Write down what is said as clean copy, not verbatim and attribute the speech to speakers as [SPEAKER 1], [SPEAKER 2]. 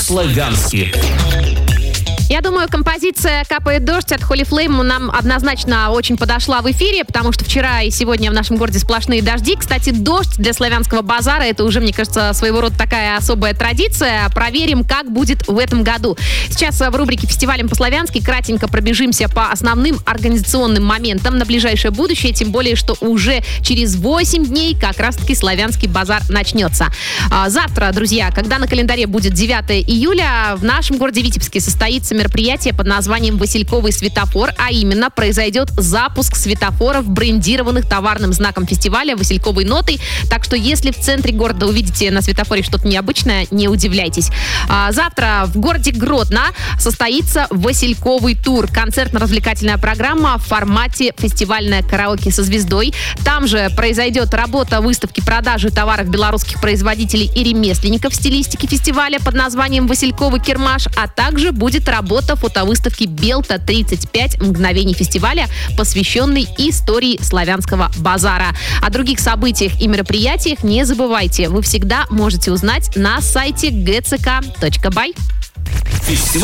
[SPEAKER 1] по-славянски.
[SPEAKER 2] Я думаю, композиция «Капает дождь» от Holy Flame нам однозначно очень подошла в эфире, потому что вчера и сегодня в нашем городе сплошные дожди. Кстати, дождь для славянского базара — это уже, мне кажется, своего рода такая особая традиция. Проверим, как будет в этом году. Сейчас в рубрике «Фестивалем по-славянски» кратенько пробежимся по основным организационным моментам на ближайшее будущее, тем более, что уже через 8 дней как раз-таки славянский базар начнется. Завтра, друзья, когда на календаре будет 9 июля, в нашем городе Витебске состоится мероприятие под названием «Васильковый светофор», а именно произойдет запуск светофоров, брендированных товарным знаком фестиваля «Васильковой нотой». Так что, если в центре города увидите на светофоре что-то необычное, не удивляйтесь. Завтра в городе Гродно состоится «Васильковый тур». Концертно-развлекательная программа в формате фестивальное караоке со звездой. Там же произойдет работа выставки продажи товаров белорусских производителей и ремесленников в стилистике фестиваля под названием «Васильковый Кермаш», а также будет работа фотовыставки «Белта-35. Мгновений фестиваля», посвященной истории славянского базара. О других событиях и мероприятиях не забывайте. Вы всегда можете узнать на сайте gck.by.
[SPEAKER 1] Фестиваль